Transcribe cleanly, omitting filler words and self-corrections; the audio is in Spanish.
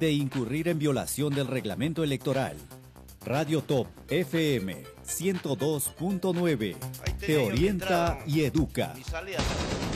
de incurrir en violación del reglamento electoral. Radio Top FM 102.9 te orienta y educa.